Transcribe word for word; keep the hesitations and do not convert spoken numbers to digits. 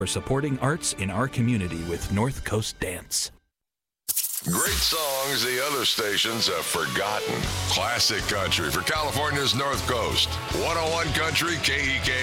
for supporting arts in our community with North Coast Dance. Great songs the other stations have forgotten. Classic country for California's North Coast. one oh one Country K E K.